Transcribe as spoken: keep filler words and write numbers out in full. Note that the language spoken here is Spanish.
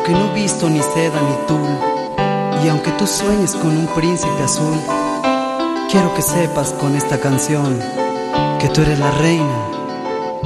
aunque no he visto ni seda ni tul, y aunque tú sueñes con un príncipe azul, quiero que sepas con esta canción que tú eres la reina